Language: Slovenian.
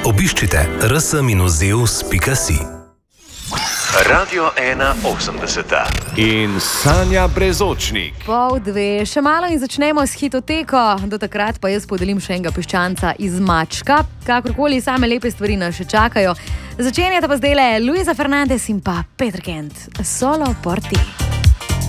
obiščite rs-zeus.si. Radio 1.80 in Sanja Brezočnik. 1:30, še malo in začnemo s hitoteko. Do takrat pa jaz podelim še enega piščanca iz Mačka. Kakorkoli, same lepe stvari nas še čakajo. Začenjata pa zdajle Luisa Fernandez in pa Peter Kent. Solo por ti.